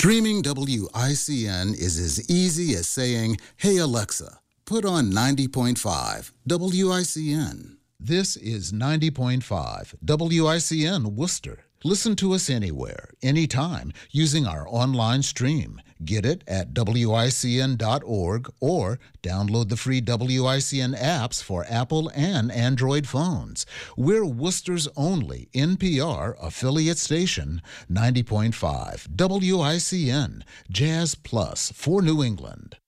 Streaming WICN is as easy as saying, "Hey Alexa, put on 90.5 WICN." This is 90.5 WICN Worcester. Listen to us anywhere, anytime, using our online stream. Get it at WICN.org or download the free WICN apps for Apple and Android phones. We're Worcester's only NPR affiliate station, 90.5 WICN, Jazz Plus for New England.